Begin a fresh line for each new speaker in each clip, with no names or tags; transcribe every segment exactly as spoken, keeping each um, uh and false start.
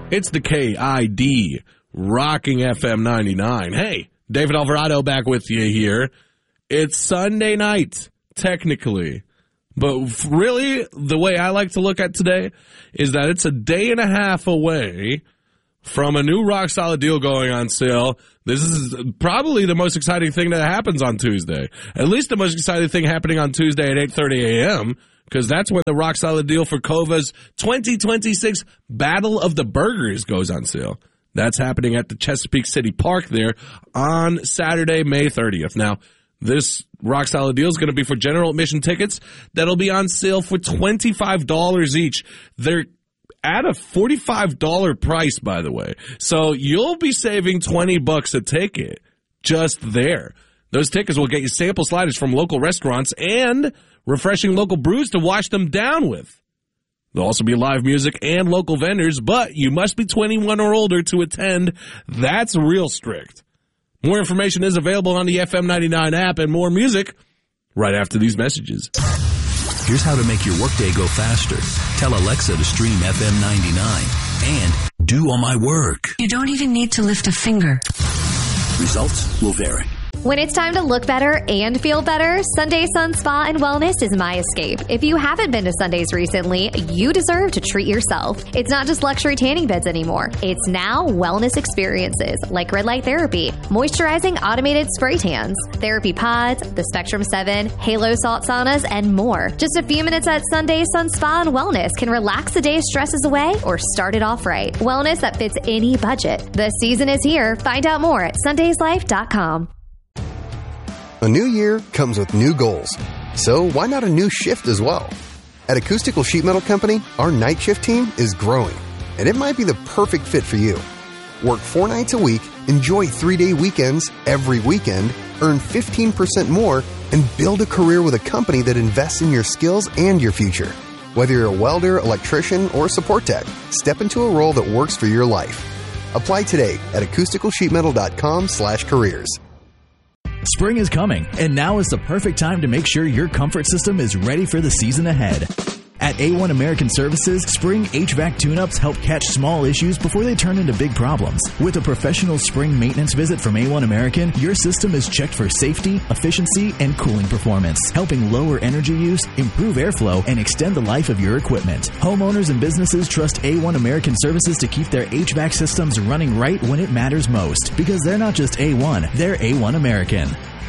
It's the K I D Rocking F M ninety-nine. Hey, David Alvarado back with you here. It's Sunday night, technically. But really, the way I like to look at today is that it's a day and a half away from a new rock solid deal going on sale. This is probably the most exciting thing that happens on Tuesday. At least the most exciting thing happening on Tuesday at eight thirty a.m., because that's when the rock solid deal for Cova's twenty twenty-six Battle of the Burgers goes on sale. That's happening at the Chesapeake City Park there on Saturday, May thirtieth. Now, this rock solid deal is going to be for general admission tickets that'll be on sale for twenty-five dollars each. They're at a forty-five dollars price, by the way. So you'll be saving twenty bucks a ticket just there. Those tickets will get you sample sliders from local restaurants and refreshing local brews to wash them down with. There'll also be live music and local vendors, but you must be twenty-one or older to attend. That's real strict. More information is available on the F M ninety-nine app and more music right after these messages.
Here's how to make your workday go faster. Tell Alexa to stream F M ninety-nine and do all my work.
You don't even need to lift a finger.
Results will vary.
When it's time to look better and feel better, Sunday Sun Spa and Wellness is my escape. If you haven't been to Sundays recently, you deserve to treat yourself. It's not just luxury tanning beds anymore. It's now wellness experiences like red light therapy, moisturizing automated spray tans, therapy pods, the Spectrum seven, Halo salt saunas, and more. Just a few minutes at Sunday Sun Spa and Wellness can relax the day's stresses away or start it off right. Wellness that fits any budget. The season is here. Find out more at sundays life dot com.
A new year comes with new goals, so why not a new shift as well? At Acoustical Sheet Metal Company, our night shift team is growing, and it might be the perfect fit for you. Work four nights a week, enjoy three-day weekends every weekend, earn fifteen percent more, and build a career with a company that invests in your skills and your future. Whether you're a welder, electrician, or support tech, step into a role that works for your life. Apply today at acoustical sheet metal dot com slash careers.
Spring is coming, and now is the perfect time to make sure your comfort system is ready for the season ahead. At A one American Services, spring H V A C tune-ups help catch small issues before they turn into big problems. With a professional spring maintenance visit from A one American, your system is checked for safety, efficiency, and cooling performance, helping lower energy use, improve airflow, and extend the life of your equipment. Homeowners and businesses trust A one American Services to keep their H V A C systems running right when it matters most, because they're not just A one, they're A one American.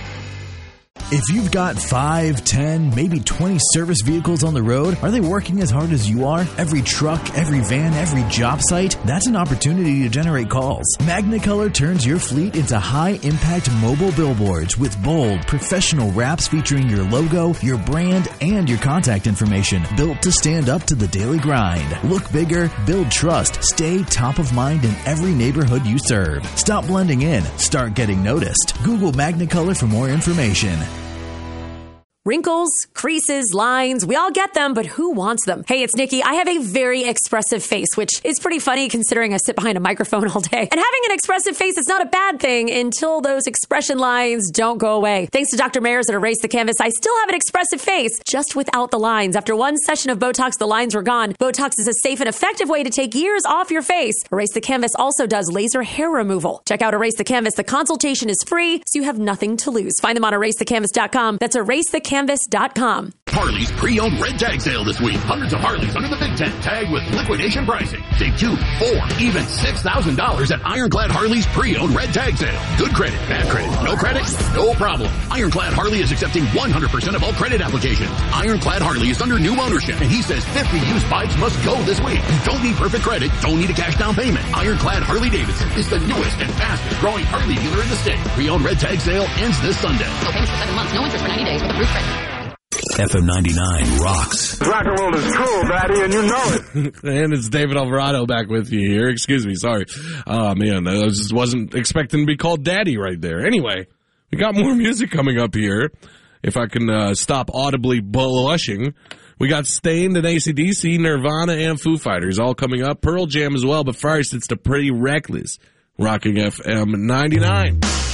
If you've got five, ten, maybe twenty service vehicles on the road, are they working as hard as you are? Every truck, every van, every job site? That's an opportunity to generate calls. Magnicolor turns your fleet into high-impact mobile billboards with bold, professional wraps featuring your logo, your brand, and your contact information, built to stand up to the daily grind. Look bigger, build trust, stay top of mind in every neighborhood you serve. Stop blending in, start getting noticed. Google Magnicolor for more information.
Wrinkles, creases, lines, we all get them, but who wants them? Hey, it's Nikki. I have a very expressive face, which is pretty funny considering I sit behind a microphone all day. And having an expressive face is not a bad thing until those expression lines don't go away. Thanks to Doctor Mayers at Erase the Canvas, I still have an expressive face, just without the lines. After one session of Botox, the lines were gone. Botox is a safe and effective way to take years off your face. Erase the Canvas also does laser hair removal. Check out Erase the Canvas. The consultation is free, so you have nothing to lose. Find them on erase the canvas dot com. That's erase the canvas dot com.
Harley's pre-owned red tag sale this week. Hundreds of Harleys under the big tent, tagged with liquidation pricing. Save two, four, even six thousand dollars at Ironclad Harley's pre-owned red tag sale. Good credit, bad credit, no credit, no problem. Ironclad Harley is accepting one hundred percent of all credit applications. Ironclad Harley is under new ownership, and he says fifty used bikes must go this week. You don't need perfect credit, don't need a cash down payment. Ironclad Harley Davidson is the newest and fastest growing Harley dealer in the state. Pre-owned red tag sale ends this Sunday.
No payments for seven months, no interest for ninety days with approved credit.
F M ninety-nine rocks.
Rock and roll is cool, Daddy, and you know it.
And it's David Alvarado back with you here. Excuse me, sorry. Oh, man, I just wasn't expecting to be called Daddy right there. Anyway, we got more music coming up here. If I can uh, stop audibly blushing. We got Stained and A C D C, Nirvana, and Foo Fighters all coming up. Pearl Jam as well, but first it's the Pretty Reckless. Rocking F M ninety-nine.